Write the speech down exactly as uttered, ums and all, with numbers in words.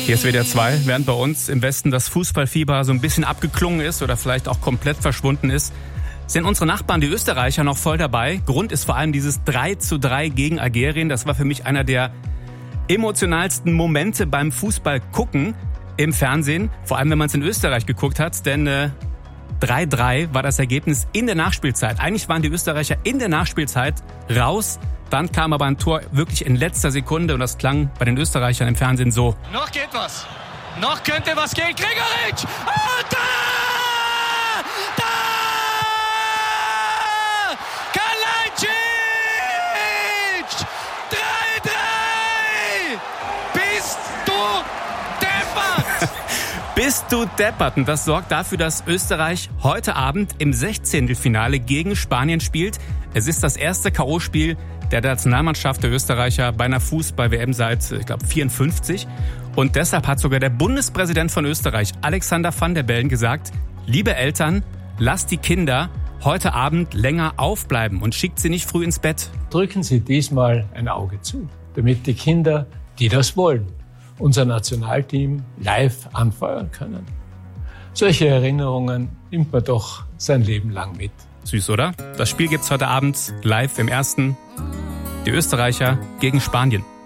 Hier ist W D R zwei, während bei uns im Westen das Fußballfieber so ein bisschen abgeklungen ist oder vielleicht auch komplett verschwunden ist, sind unsere Nachbarn, die Österreicher, noch voll dabei. Grund ist vor allem dieses drei zu drei gegen Algerien. Das war für mich einer der emotionalsten Momente beim Fußball gucken im Fernsehen. Vor allem, wenn man es in Österreich geguckt hat, denn äh, drei drei war das Ergebnis in der Nachspielzeit. Eigentlich waren die Österreicher in der Nachspielzeit raus. Dann kam aber ein Tor wirklich in letzter Sekunde und das klang bei den Österreichern im Fernsehen so. Noch geht was. Noch könnte was gehen. Gregoritsch! Und da! Da! Kalajdzic! drei drei! Bist du deppert! Bist du deppert? Und das sorgt dafür, dass Österreich heute Abend im Sechzehntelfinale gegen Spanien spielt. Es ist das erste K O-Spiel der Nationalmannschaft der Österreicher bei einer Fußball-W M seit, ich glaube, vierundfünfzig. Und deshalb hat sogar der Bundespräsident von Österreich, Alexander Van der Bellen, gesagt, liebe Eltern, lasst die Kinder heute Abend länger aufbleiben und schickt sie nicht früh ins Bett. Drücken Sie diesmal ein Auge zu, damit die Kinder, die das wollen, unser Nationalteam live anfeuern können. Solche Erinnerungen nimmt man doch sein Leben lang mit. Süß, oder? Das Spiel gibt's heute Abend live im Ersten. Die Österreicher gegen Spanien.